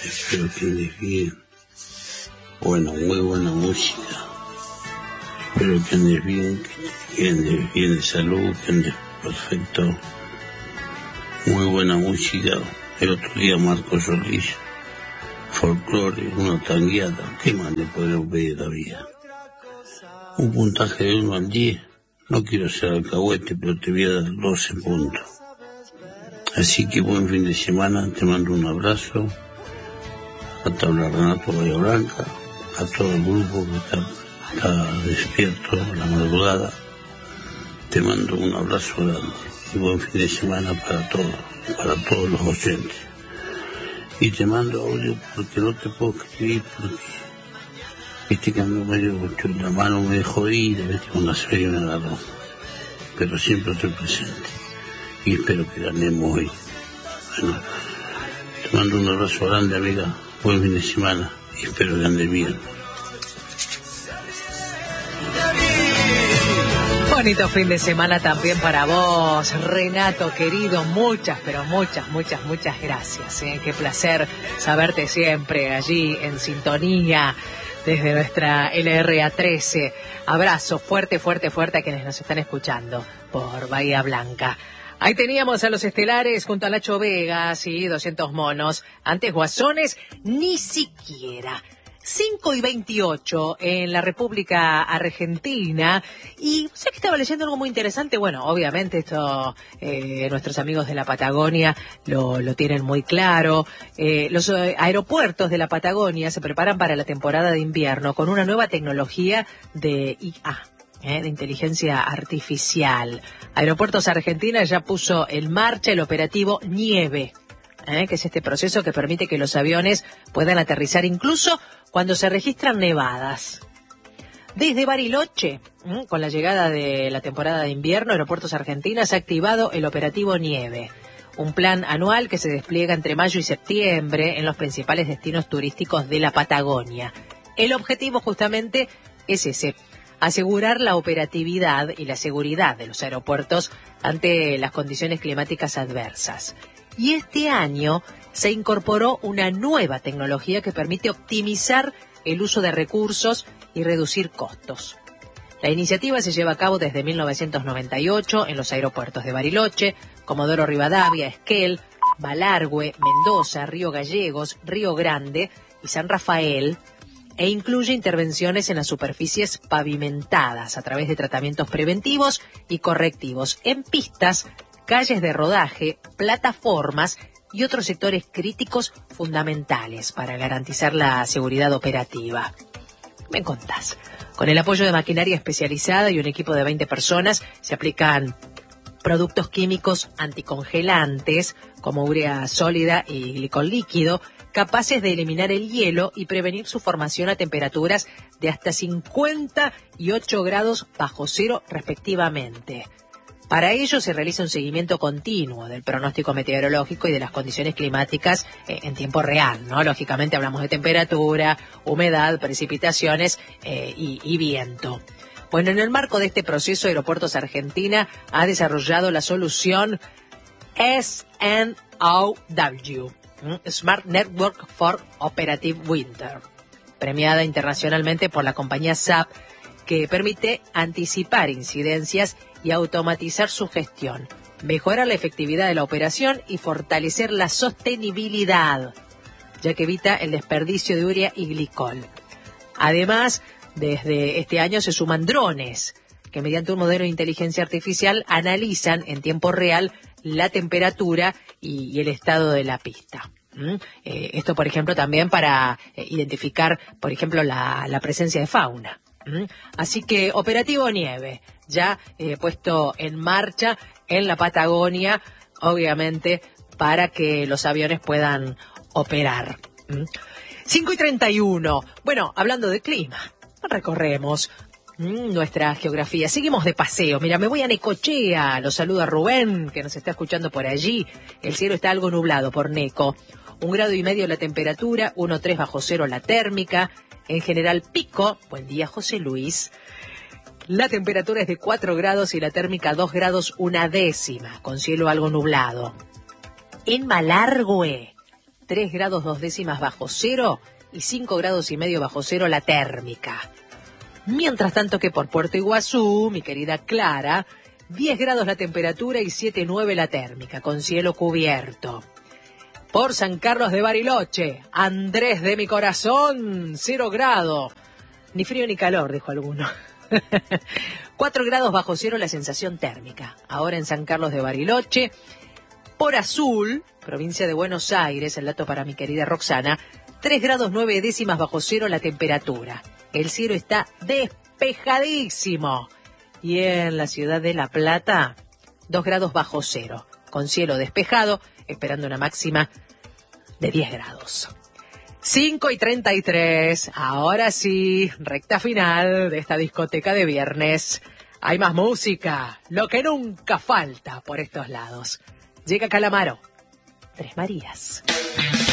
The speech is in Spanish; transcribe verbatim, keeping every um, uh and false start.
espero que andes bien. Bueno, muy buena música. Espero que andes bien, que andes bien de salud, que andes perfecto. Muy buena música. El otro día Marco Solís, folclore, una tangueada. ¿Qué más le podemos pedir todavía? Un puntaje de uno al diez. No quiero ser alcahuete, pero te voy a dar doce puntos. Así que buen fin de semana, te mando un abrazo. A Tabla Renato Bahía Blanca, a todo el grupo que está, está despierto a la madrugada. Te mando un abrazo grande y buen fin de semana para todos, para todos los oyentes. Y te mando audio porque no te puedo escribir porque viste que ando medio con la mano me dejó ir, viste con la serie me agarró. Pero siempre estoy presente y espero que ganemos hoy. Bueno, te mando un abrazo grande, amiga. Buen fin de semana y espero que ande bien. Bonito fin de semana también para vos, Renato querido. Muchas, pero muchas, muchas, muchas gracias. ¿eh? Qué placer saberte siempre allí en sintonía desde nuestra L R A trece. Abrazo fuerte, fuerte, fuerte a quienes nos están escuchando por Bahía Blanca. Ahí teníamos a los estelares junto a Nacho Vegas y doscientos monos. Antes Guasones, ni siquiera. cinco y veintiocho en la República Argentina. Y sé que estaba leyendo algo muy interesante. Bueno, obviamente esto eh, nuestros amigos de la Patagonia lo, lo tienen muy claro. Eh, los aeropuertos de la Patagonia se preparan para la temporada de invierno con una nueva tecnología de I A. Eh, de inteligencia artificial. Aeropuertos Argentina ya puso en marcha el operativo Nieve, eh, que es este proceso que permite que los aviones puedan aterrizar incluso cuando se registran nevadas. Desde Bariloche, eh, con la llegada de la temporada de invierno, Aeropuertos Argentina ha activado el operativo Nieve, un plan anual que se despliega entre mayo y septiembre en los principales destinos turísticos de la Patagonia. El objetivo justamente es ese: asegurar la operatividad y la seguridad de los aeropuertos ante las condiciones climáticas adversas. Y este año se incorporó una nueva tecnología que permite optimizar el uso de recursos y reducir costos. La iniciativa se lleva a cabo desde mil novecientos noventa y ocho en los aeropuertos de Bariloche, Comodoro Rivadavia, Esquel, Malargüe, Mendoza, Río Gallegos, Río Grande y San Rafael, e incluye intervenciones en las superficies pavimentadas a través de tratamientos preventivos y correctivos en pistas, calles de rodaje, plataformas y otros sectores críticos fundamentales para garantizar la seguridad operativa. ¿Me contás? Con el apoyo de maquinaria especializada y un equipo de veinte personas se aplican productos químicos anticongelantes como urea sólida y glicol líquido, capaces de eliminar el hielo y prevenir su formación a temperaturas de hasta cincuenta y ocho grados bajo cero respectivamente. Para ello se realiza un seguimiento continuo del pronóstico meteorológico y de las condiciones climáticas eh, en tiempo real, ¿no? Lógicamente hablamos de temperatura, humedad, precipitaciones eh, y, y viento. Bueno, en el marco de este proceso, Aeropuertos Argentina ha desarrollado la solución S N O W. Smart Network for Operative Winter, premiada internacionalmente por la compañía S A P, que permite anticipar incidencias y automatizar su gestión, mejorar la efectividad de la operación y fortalecer la sostenibilidad, ya que evita el desperdicio de urea y glicol. Además, desde este año se suman drones, que mediante un modelo de inteligencia artificial analizan en tiempo real la temperatura y, y el estado de la pista. ¿Mm? Eh, esto, por ejemplo, también para eh, identificar, por ejemplo, la, la presencia de fauna. ¿Mm? Así que Operativo Nieve, ya eh, puesto en marcha en la Patagonia, obviamente, para que los aviones puedan operar. ¿Mm? cinco y treinta y uno. Bueno, hablando de clima, recorremos nuestra geografía. Seguimos de paseo. Mira, me voy a Necochea. Los saluda Rubén, que nos está escuchando por allí. El cielo está algo nublado por Neco. Un grado y medio la temperatura, uno coma tres bajo cero la térmica. En general Pico, buen día José Luis. La temperatura es de cuatro grados y la térmica dos grados una décima, con cielo algo nublado. En Malargüe, tres grados dos décimas bajo cero y cinco grados y medio bajo cero la térmica. Mientras tanto que por Puerto Iguazú, mi querida Clara, diez grados la temperatura y siete nueve la térmica, con cielo cubierto. Por San Carlos de Bariloche, Andrés de mi corazón, cero grado. Ni frío ni calor, dijo alguno. cuatro grados bajo cero la sensación térmica. Ahora en San Carlos de Bariloche. Por Azul, provincia de Buenos Aires, el dato para mi querida Roxana, tres grados nueve décimas bajo cero la temperatura. El cielo está despejadísimo. Y en la ciudad de La Plata, dos grados bajo cero, con cielo despejado, esperando una máxima de diez grados. cinco y treinta y tres, ahora sí, recta final de esta discoteca de viernes. Hay más música, lo que nunca falta por estos lados. Llega Calamaro, Tres Marías.